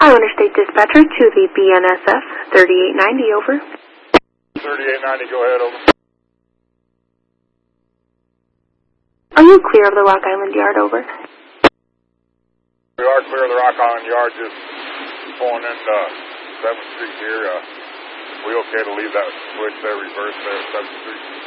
Iowa State Dispatcher to the BNSF, 3890, over. 3890, go ahead, over. Are you clear of the Rock Island Yard, over? We are clear of the Rock Island Yard, just pulling into 7th Street here. We okay to leave that switch there, reverse there at 7th Street?